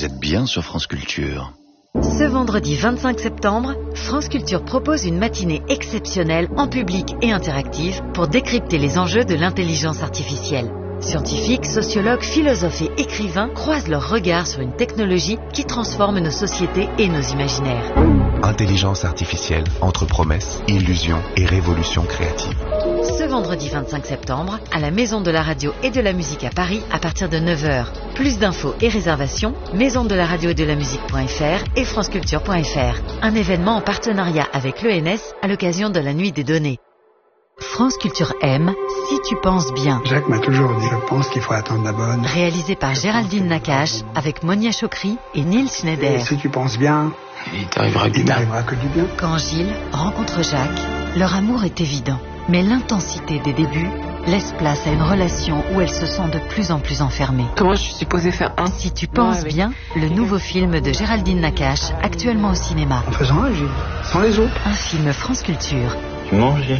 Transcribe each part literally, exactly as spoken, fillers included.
vous êtes bien sur France Culture. Ce vendredi vingt-cinq septembre, France Culture propose une matinée exceptionnelle en public et interactive pour décrypter les enjeux de l'intelligence artificielle. Scientifiques, sociologues, philosophes et écrivains croisent leurs regards sur une technologie qui transforme nos sociétés et nos imaginaires. Intelligence artificielle entre promesses, illusions et révolution créative. Ce vendredi vingt-cinq septembre, à la Maison de la Radio et de la Musique à Paris, à partir de neuf heures. Plus d'infos et réservations, maison de la radio et de la musique.fr et franceculture.fr. Un événement en partenariat avec l'E N S à l'occasion de la Nuit des Données. France Culture aime Si tu penses bien. Jacques m'a toujours dit, je pense qu'il faut attendre la bonne. Réalisé par Géraldine Nakache avec Monia Chokri et Neil Schneider. Et si tu penses bien, il t'arrivera que du bien. que du bien. Quand Gilles rencontre Jacques, leur amour est évident. Mais l'intensité des débuts laisse place à une relation où elle se sent de plus en plus enfermée. Comment je suis supposée faire un Si tu penses ouais, bien, le nouveau film de Géraldine Nakache, actuellement au cinéma. En faisant un, Gilles, sans les autres. Un film France Culture. Tu manges, Gilles ?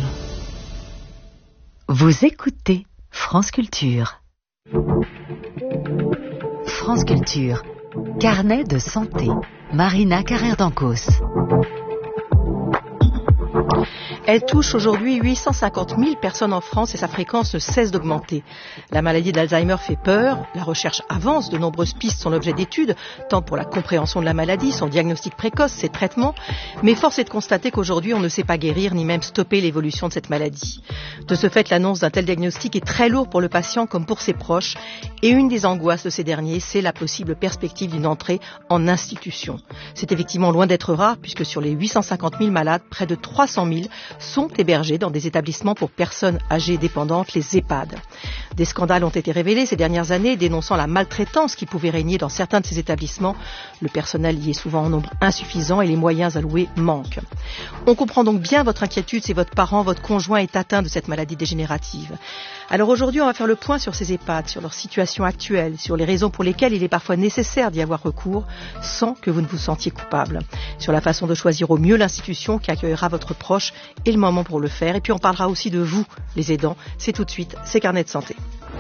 Vous écoutez France Culture. France Culture. Carnet de santé. Marina Carrère d'Ancos. Elle touche aujourd'hui huit cent cinquante mille personnes en France et sa fréquence ne cesse d'augmenter. La maladie d'Alzheimer fait peur, la recherche avance, de nombreuses pistes sont l'objet d'études, tant pour la compréhension de la maladie, son diagnostic précoce, ses traitements, mais force est de constater qu'aujourd'hui on ne sait pas guérir ni même stopper l'évolution de cette maladie. De ce fait, l'annonce d'un tel diagnostic est très lourde pour le patient comme pour ses proches, et une des angoisses de ces derniers, c'est la possible perspective d'une entrée en institution. C'est effectivement loin d'être rare, puisque sur les huit cent cinquante mille malades, près de trois cent mille sont hébergés dans des établissements pour personnes âgées dépendantes, les EHPAD. Des scandales ont été révélés ces dernières années dénonçant la maltraitance qui pouvait régner dans certains de ces établissements. Le personnel y est souvent en nombre insuffisant et les moyens alloués manquent. On comprend donc bien votre inquiétude si votre parent, votre conjoint est atteint de cette maladie dégénérative. Alors aujourd'hui, on va faire le point sur ces EHPAD, sur leur situation actuelle, sur les raisons pour lesquelles il est parfois nécessaire d'y avoir recours sans que vous ne vous sentiez coupable, sur la façon de choisir au mieux l'institution qui accueillera votre proche et le moment pour le faire. Et puis on parlera aussi de vous, les aidants. C'est tout de suite, c'est Carnet de santé.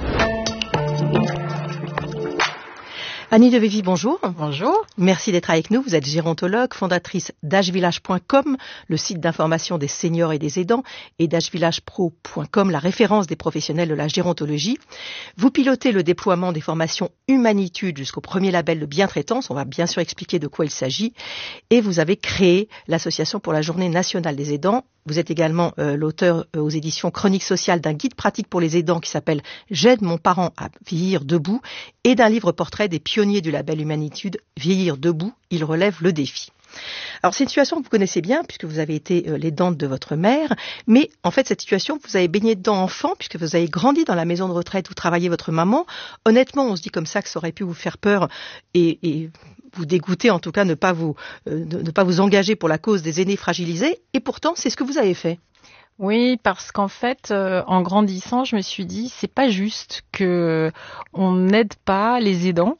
Annie Devevy, bonjour. Bonjour. Merci d'être avec nous. Vous êtes gérontologue, fondatrice d'âge village point com, le site d'information des seniors et des aidants, et d'âge village pro point com, la référence des professionnels de la gérontologie. Vous pilotez le déploiement des formations Humanitude jusqu'au premier label de bientraitance. On va bien sûr expliquer de quoi il s'agit. Et vous avez créé l'association pour la Journée nationale des aidants. Vous êtes également euh, l'auteur euh, aux éditions Chroniques sociales d'un guide pratique pour les aidants qui s'appelle « J'aide mon parent à vieillir debout » et d'un livre portrait des pionniers du label Humanitude « Vieillir debout, il relève le défi ». Alors c'est une situation que vous connaissez bien puisque vous avez été euh, l'aidante de votre mère, mais en fait cette situation vous avez baigné dedans enfant puisque vous avez grandi dans la maison de retraite où travaillait votre maman. Honnêtement, on se dit comme ça que ça aurait pu vous faire peur et, et vous dégoûter, en tout cas ne pas vous, euh, ne, ne pas vous engager pour la cause des aînés fragilisés, et pourtant c'est ce que vous avez fait. Oui, parce qu'en fait, euh, en grandissant, je me suis dit, c'est pas juste que on n'aide pas les aidants,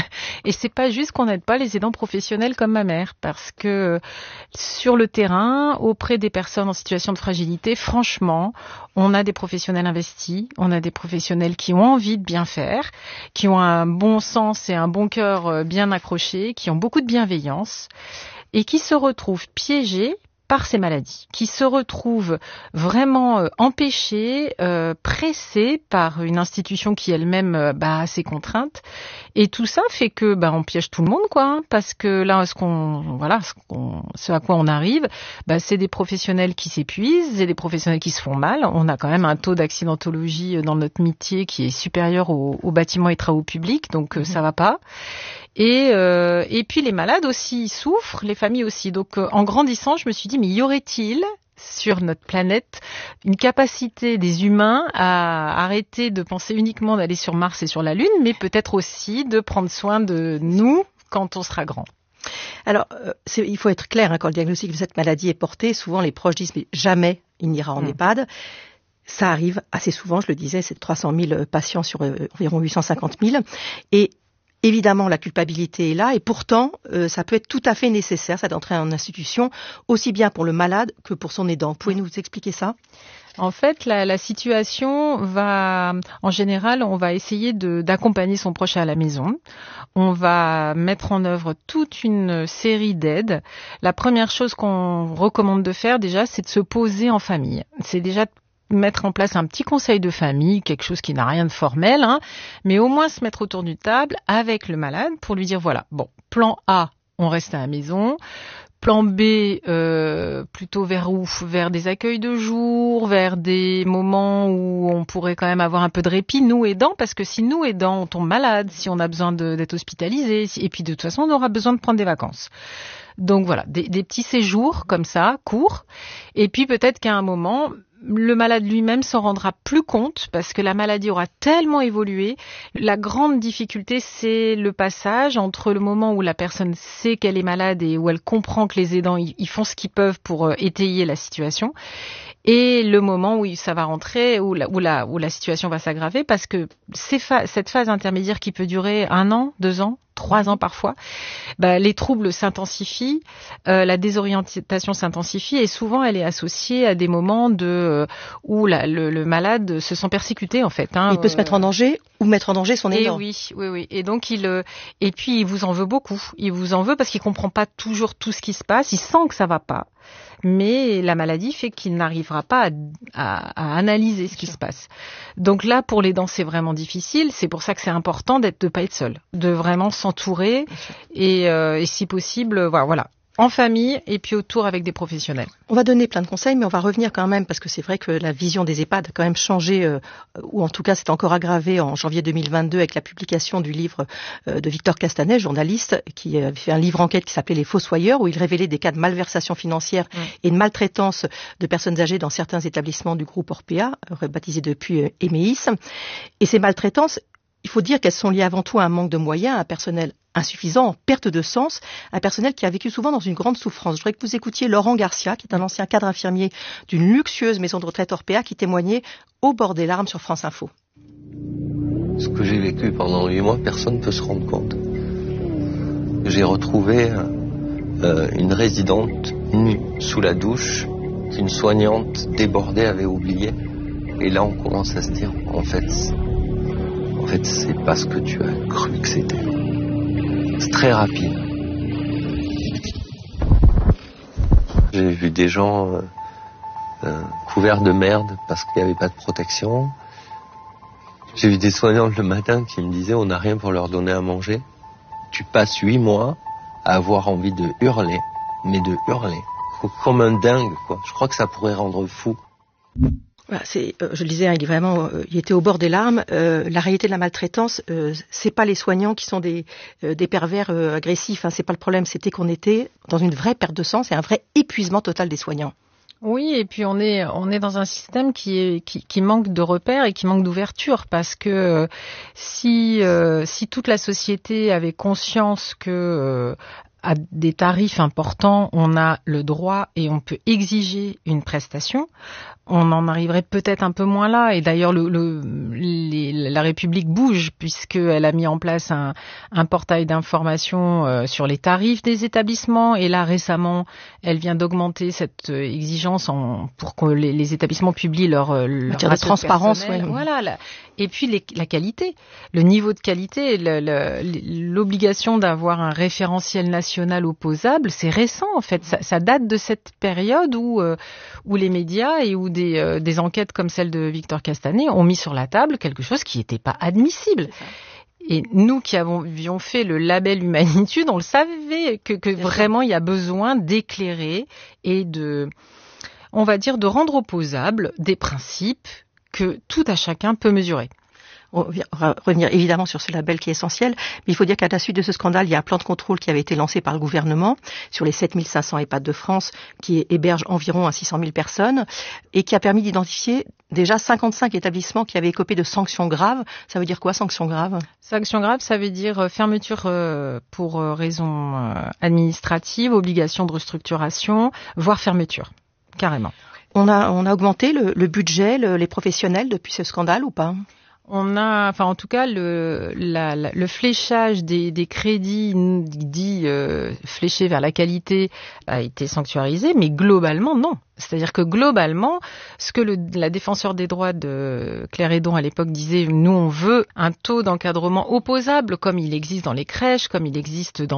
et c'est pas juste qu'on n'aide pas les aidants professionnels comme ma mère, parce que sur le terrain, auprès des personnes en situation de fragilité, franchement, on a des professionnels investis, on a des professionnels qui ont envie de bien faire, qui ont un bon sens et un bon cœur bien accroché, qui ont beaucoup de bienveillance, et qui se retrouvent piégés par ces maladies, qui se retrouvent vraiment euh, empêchés, euh, pressés par une institution qui elle-même euh, bah, a ses contraintes. Et tout ça fait que bah, on piège tout le monde, quoi, hein, parce que là, ce qu'on, voilà, ce, qu'on, ce à quoi on arrive, bah, c'est des professionnels qui s'épuisent, c'est des professionnels qui se font mal. On a quand même un taux d'accidentologie dans notre métier qui est supérieur aux, aux bâtiments et travaux publics, donc euh, mmh. ça va pas. Et, euh, et puis les malades aussi souffrent, les familles aussi. Donc euh, en grandissant, je me suis dit, mais y aurait-il sur notre planète une capacité des humains à arrêter de penser uniquement d'aller sur Mars et sur la Lune, mais peut-être aussi de prendre soin de nous quand on sera grand. Alors, euh, c'est, il faut être clair, hein, quand le diagnostic de cette maladie est porté, souvent les proches disent, mais jamais il n'ira en mmh. EHPAD. Ça arrive assez souvent, je le disais, c'est trois cent mille patients sur euh, environ huit cent cinquante mille. Et évidemment, la culpabilité est là et pourtant, euh, ça peut être tout à fait nécessaire, ça d'entrer en institution, aussi bien pour le malade que pour son aidant. Pouvez-vous nous expliquer ça ? En fait, la, la situation va, en général, on va essayer de, d'accompagner son proche à la maison. On va mettre en œuvre toute une série d'aides. La première chose qu'on recommande de faire, déjà, c'est de se poser en famille. C'est déjà de mettre en place un petit conseil de famille, quelque chose qui n'a rien de formel, hein, mais au moins se mettre autour d'une table avec le malade pour lui dire, voilà, bon, plan A, on reste à la maison. Plan B, euh, plutôt vers où ? Vers des accueils de jour, vers des moments où on pourrait quand même avoir un peu de répit, nous aidants, parce que si nous aidants, on tombe malade, si on a besoin de, d'être hospitalisé, et puis de toute façon, on aura besoin de prendre des vacances. Donc voilà, des, des petits séjours comme ça, courts, et puis peut-être qu'à un moment, le malade lui-même s'en rendra plus compte parce que la maladie aura tellement évolué. La grande difficulté, c'est le passage entre le moment où la personne sait qu'elle est malade et où elle comprend que les aidants ils font ce qu'ils peuvent pour étayer la situation, et le moment où ça va rentrer, où la, où la, où la situation va s'aggraver, parce que ces fa- cette phase intermédiaire qui peut durer un an, deux ans, trois ans parfois, bah, les troubles s'intensifient, euh, la désorientation s'intensifie, et souvent elle est associée à des moments de euh, où la, le, le malade se sent persécuté en fait. Hein, il peut euh, se mettre en danger ou mettre en danger son aidant. Et oui, oui, oui. Et donc il euh, et puis il vous en veut beaucoup. Il vous en veut parce qu'il comprend pas toujours tout ce qui se passe. Il sent que ça va pas. Mais la maladie fait qu'il n'arrivera pas à, à, à analyser ce qui se passe. Donc là, pour les dents, c'est vraiment difficile. C'est pour ça que c'est important d'être, de pas être seul, de vraiment s'entourer et, euh, et si possible, voilà, voilà, en famille et puis autour avec des professionnels. On va donner plein de conseils, mais on va revenir quand même, parce que c'est vrai que la vision des EHPAD a quand même changé, euh, ou en tout cas c'est encore aggravé en janvier deux mille vingt-deux avec la publication du livre euh, de Victor Castanet, journaliste, qui avait fait un livre enquête qui s'appelait Les Fossoyeurs, où il révélait des cas de malversation financière mmh. et de maltraitance de personnes âgées dans certains établissements du groupe Orpea, rebaptisé depuis euh, Emeis. Et ces maltraitances, il faut dire qu'elles sont liées avant tout à un manque de moyens, à un personnel insuffisant, en perte de sens, un personnel qui a vécu souvent dans une grande souffrance. Je voudrais que vous écoutiez Laurent Garcia, qui est un ancien cadre infirmier d'une luxueuse maison de retraite Orpea, qui témoignait au bord des larmes sur France Info. Ce que j'ai vécu pendant huit mois, personne ne peut se rendre compte. J'ai retrouvé euh, une résidente nue sous la douche qu'une soignante débordée avait oubliée. Et là, on commence à se dire, en fait, en fait, c'est pas ce que tu as cru que c'était. C'est très rapide. J'ai vu des gens euh, euh, couverts de merde parce qu'il n'y avait pas de protection. J'ai vu des soignantes le matin qui me disaient on n'a rien pour leur donner à manger. Tu passes huit mois à avoir envie de hurler, mais de hurler. Comme un dingue, quoi. Je crois que ça pourrait rendre fou. Voilà, c'est, euh, je le disais, hein, il est vraiment, euh, il était au bord des larmes. Euh, la réalité de la maltraitance, euh, c'est pas les soignants qui sont des euh, des pervers euh, agressifs. Hein, c'est pas le problème. C'était qu'on était dans une vraie perte de sens et un vrai épuisement total des soignants. Oui, et puis on est on est dans un système qui est qui, qui manque de repères et qui manque d'ouverture, parce que euh, si euh, si toute la société avait conscience que euh, à des tarifs importants, on a le droit et on peut exiger une prestation, on en arriverait peut-être un peu moins là. Et d'ailleurs, le, le, les, la République bouge, puisqu'elle a mis en place un, un portail d'information euh, sur les tarifs des établissements. Et là, récemment, elle vient d'augmenter cette exigence en, pour que les, les établissements publient leur, leur de transparence. Ouais. Voilà. La, et puis les, la qualité, le niveau de qualité, le, le, l'obligation d'avoir un référentiel national opposable, c'est récent en fait. Ça, ça date de cette période où, euh, où les médias et où des, euh, des enquêtes comme celle de Victor Castanet ont mis sur la table quelque chose qui n'était pas admissible. Et nous qui avons, avions fait le label Humanitude, on le savait que, que vraiment il y a besoin d'éclairer et de, on va dire, de rendre opposables des principes que tout à chacun peut mesurer. On va revenir évidemment sur ce label qui est essentiel, mais il faut dire qu'à la suite de ce scandale, il y a un plan de contrôle qui avait été lancé par le gouvernement sur les sept mille cinq cents EHPAD de France qui hébergent environ six cent mille personnes et qui a permis d'identifier déjà cinquante-cinq établissements qui avaient écopé de sanctions graves. Ça veut dire quoi, sanctions graves ? Sanctions graves, ça veut dire fermeture pour raisons administratives, obligation de restructuration, voire fermeture, carrément. On a, on a augmenté le, le budget, le, les professionnels depuis ce scandale ou pas ? On a, enfin en tout cas, le, la, la, le fléchage des, des crédits dits euh, fléchés vers la qualité a été sanctuarisé, mais globalement non. C'est-à-dire que globalement, ce que le, la défenseur des droits de Claire Hédon à l'époque disait, nous on veut un taux d'encadrement opposable comme il existe dans les crèches, comme il existe dans